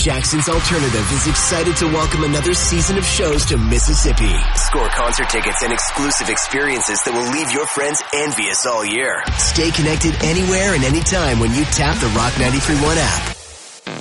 Jackson's Alternative is excited to welcome another season of shows to Mississippi. Score concert tickets and exclusive experiences that will leave your friends envious all year. Stay connected anywhere and anytime when you tap the Rock 93.1 app.